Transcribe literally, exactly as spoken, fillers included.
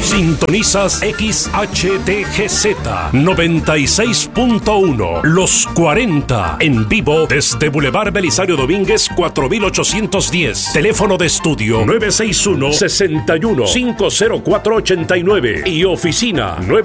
Sintonizas X H T G Z noventa y seis punto uno, Los cuarenta, en vivo desde Boulevard Belisario Domínguez cuatro mil ochocientos diez. Teléfono de estudio nueve seis uno, seis uno, cinco cero cuatro ocho nueve y oficina nueve